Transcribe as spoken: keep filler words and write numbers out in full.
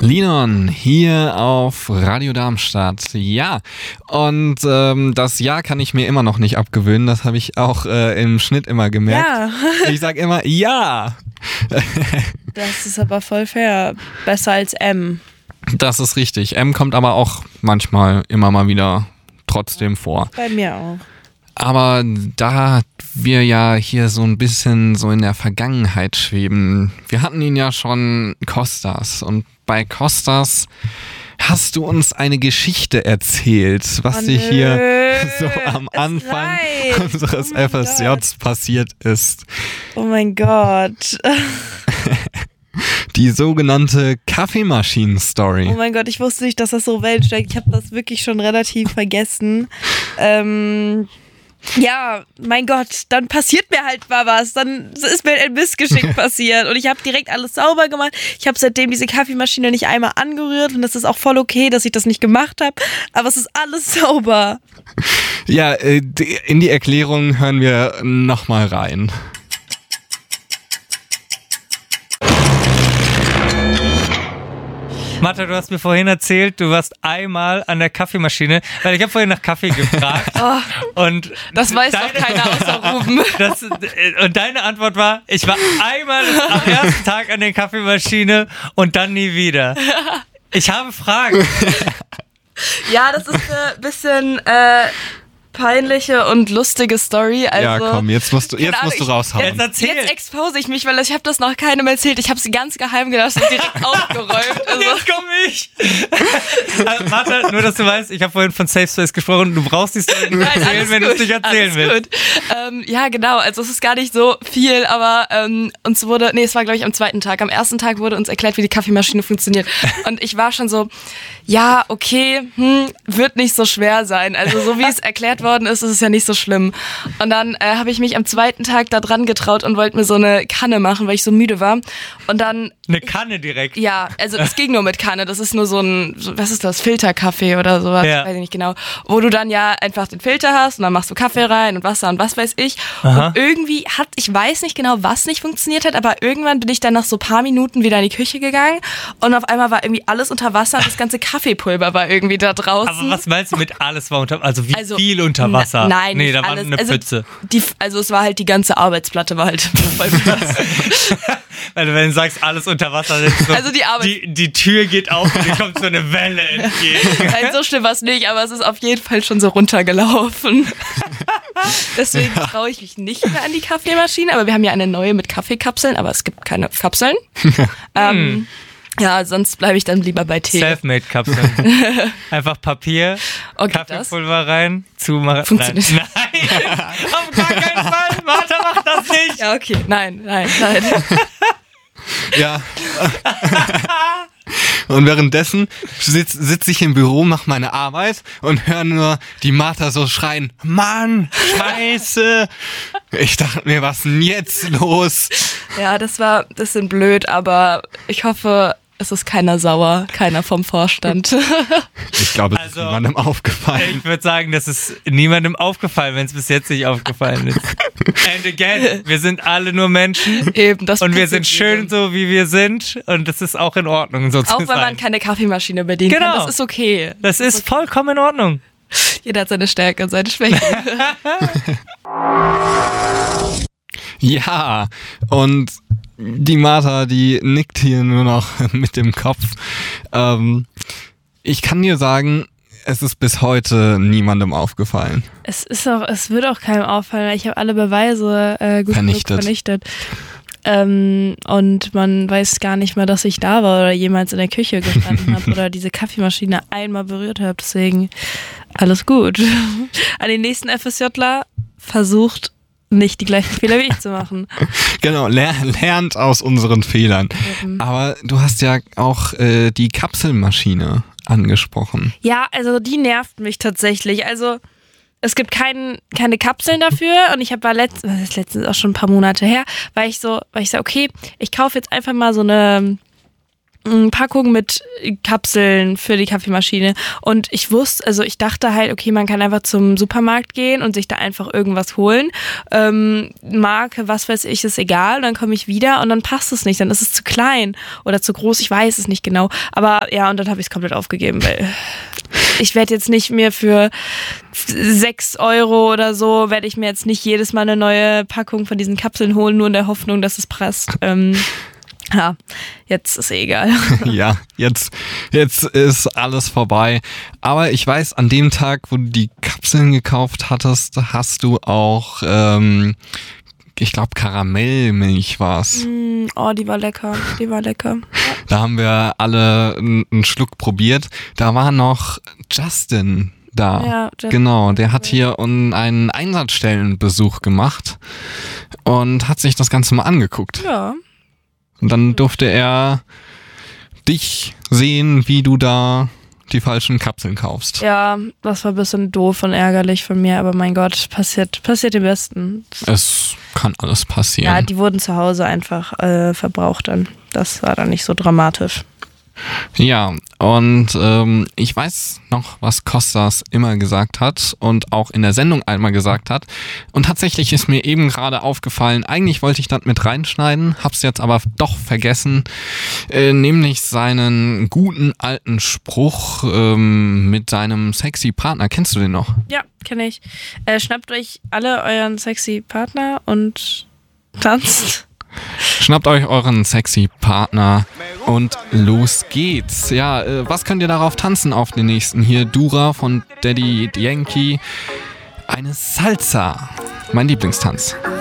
Linon hier auf Radio Darmstadt. Ja, und ähm, das Ja kann ich mir immer noch nicht abgewöhnen. Das habe ich auch äh, im Schnitt immer gemerkt. Ja. Ich sag immer Ja. Das ist aber voll fair. Besser als M. Das ist richtig. M kommt aber auch manchmal immer mal wieder trotzdem vor. Bei mir auch. Aber da wir ja hier so ein bisschen so in der Vergangenheit schweben, wir hatten ihn ja schon Kostas und bei Kostas hast du uns eine Geschichte erzählt, was Oh, dir hier nö, so am es Anfang reicht. unseres Oh mein F S Js passiert ist. Oh mein Gott. Die sogenannte Kaffeemaschinen-Story. Oh mein Gott, ich wusste nicht, dass das so Welt steckt. Ich habe das wirklich schon relativ vergessen. Ähm... Ja, mein Gott, dann passiert mir halt mal was. Dann ist mir ein Missgeschick passiert und ich habe direkt alles sauber gemacht. Ich habe seitdem diese Kaffeemaschine nicht einmal angerührt und das ist auch voll okay, dass ich das nicht gemacht habe. Aber es ist alles sauber. Ja, äh, in die Erklärung hören wir nochmal rein. Martha, du hast mir vorhin erzählt, du warst einmal an der Kaffeemaschine, weil ich habe vorhin nach Kaffee gefragt. Oh, und das weiß deine, doch keiner außer Ruben. Das, und deine Antwort war, ich war einmal am ersten Tag an der Kaffeemaschine und dann nie wieder. Ich habe Fragen. Ja, das ist ein bisschen äh, peinliche und lustige Story. Also, ja, komm, jetzt musst du, jetzt keine musst du Ahnung, raushauen. Jetzt erzähl. Jetzt expose ich mich, weil ich habe das noch keinem erzählt. Ich habe sie ganz geheim gelassen und direkt aufgeräumt. Also. Jetzt komm ich. Also, Martha, nur dass du weißt, ich habe vorhin von Safe Space gesprochen. Du brauchst die Story nicht Nein, erzählen, wenn du es nicht erzählen alles willst. Gut. Ähm, ja, genau. Also es ist gar nicht so viel, aber ähm, uns wurde, nee, es war glaube ich am zweiten Tag. Am ersten Tag wurde uns erklärt, wie die Kaffeemaschine funktioniert. Und ich war schon so, ja, okay, hm, wird nicht so schwer sein. Also so wie es erklärt worden ist, ist es ja nicht so schlimm. Und dann äh, habe ich mich am zweiten Tag da dran getraut und wollte mir so eine Kanne machen, weil ich so müde war. Und dann... Eine Kanne direkt? Ja, also es ging nur mit Kanne. Das ist nur so ein, so, was ist das, Filterkaffee oder sowas, ja. weiß ich nicht genau. Wo du dann ja einfach den Filter hast und dann machst du Kaffee rein und Wasser und was weiß ich. Aha. Und irgendwie hat, ich weiß nicht genau, was nicht funktioniert hat, aber irgendwann bin ich dann nach so ein paar Minuten wieder in die Küche gegangen und auf einmal war irgendwie alles unter Wasser und das ganze Kaffeepulver war irgendwie da draußen. Aber was meinst du mit alles war unter, also wie Also, viel unter Wasser? Na, nein, nee, nicht da war alles. eine also, Pfütze. Die, also es war halt die ganze Arbeitsplatte war halt voll mit Wasser. Weil du, wenn du sagst, alles unter Wasser, dann so, Also die Arbeit- die, die Tür geht auf und dir kommt so eine Welle entgegen. Nein, so schlimm war es nicht, aber es ist auf jeden Fall schon so runtergelaufen. Deswegen traue ich mich nicht mehr an die Kaffeemaschine, aber wir haben ja eine neue mit Kaffeekapseln, aber es gibt keine Kapseln. ähm, ja, sonst bleibe ich dann lieber bei Tee. Selfmade-Kapseln. Einfach Papier, Okay, Kaffeepulver rein, zumachen. Funktioniert. Nein, nein, auf gar keinen Fall. Martha macht das nicht. Ja, okay, nein, nein, nein. Ja. Und währenddessen sitze sitz ich im Büro, mache meine Arbeit und höre nur die Martha so schreien, Mann, Scheiße. Ich dachte mir, was ist denn jetzt los? Ja, das war ein bisschen blöd, aber ich hoffe, es ist keiner sauer, keiner vom Vorstand. Ich glaube, es Also, ist niemandem aufgefallen. Ich würde sagen, das ist niemandem aufgefallen, wenn es bis jetzt nicht aufgefallen ist. And again, wir sind alle nur Menschen. Eben, das Und wir passiert sind schön jedem. so, wie wir sind. Und das ist auch in Ordnung, so zu Auch wenn man sein. keine Kaffeemaschine bedienen Genau. kann, das ist okay. Das ist vollkommen in Ordnung. Jeder hat seine Stärke und seine Schwäche. Ja, und die Martha, die nickt hier nur noch mit dem Kopf. Ähm, ich kann dir sagen, es ist bis heute niemandem aufgefallen. Es ist auch, es wird auch keinem auffallen. Ich habe alle Beweise äh, gut Vernichtet. genug vernichtet. Ähm, und man weiß gar nicht mehr, dass ich da war oder jemals in der Küche gestanden habe oder diese Kaffeemaschine einmal berührt habe. Deswegen alles gut. An den nächsten FSJler versucht nicht die gleichen Fehler wie ich zu machen. Genau, ler lernt aus unseren Fehlern. Eben. Aber du hast ja auch äh, die Kapselmaschine angesprochen. Ja, also die nervt mich tatsächlich. Also es gibt kein, keine Kapseln dafür und ich habe war letzt, das ist letztens auch schon ein paar Monate her, weil ich so, weil ich so, okay, ich kaufe jetzt einfach mal so eine eine Packung mit Kapseln für die Kaffeemaschine. Und ich wusste, also ich dachte halt, okay, man kann einfach zum Supermarkt gehen und sich da einfach irgendwas holen. Ähm, Marke, was weiß ich, ist egal. Und dann komme ich wieder und dann passt es nicht. Dann ist es zu klein oder zu groß. Ich weiß es nicht genau. Aber ja, und dann habe ich es komplett aufgegeben, weil ich werde jetzt nicht mehr für sechs Euro oder so, werde ich mir jetzt nicht jedes Mal eine neue Packung von diesen Kapseln holen, nur in der Hoffnung, dass es passt. Ähm, Ja, jetzt ist eh egal. Ja, jetzt, jetzt ist alles vorbei. Aber ich weiß, an dem Tag, wo du die Kapseln gekauft hattest, hast du auch, ähm, ich glaube, Karamellmilch war's. Mm, oh, die war lecker, die war lecker. Da haben wir alle einen Schluck probiert. Da war noch Justin da. Ja, Justin. Genau, der hat hier einen Einsatzstellenbesuch gemacht und hat sich das Ganze mal angeguckt. Ja. Und dann durfte er dich sehen, wie du da die falschen Kapseln kaufst. Ja, das war ein bisschen doof und ärgerlich von mir, aber mein Gott, passiert, passiert dem Besten. Es kann alles passieren. Ja, die wurden zu Hause einfach äh, verbraucht dann. Das war dann nicht so dramatisch. Ja, und ähm, ich weiß noch, was Kostas immer gesagt hat und auch in der Sendung einmal gesagt hat. Und tatsächlich ist mir eben gerade aufgefallen, eigentlich wollte ich das mit reinschneiden, hab's jetzt aber doch vergessen, äh, nämlich seinen guten alten Spruch ähm, mit seinem sexy Partner. Kennst du den noch? Ja, kenne ich. Äh, schnappt euch alle euren sexy Partner und tanzt. Schnappt euch euren sexy Partner und los geht's. Ja, äh, was könnt ihr darauf tanzen auf den nächsten? Hier Dura von Daddy Yankee. Eine Salsa. Mein Lieblingstanz.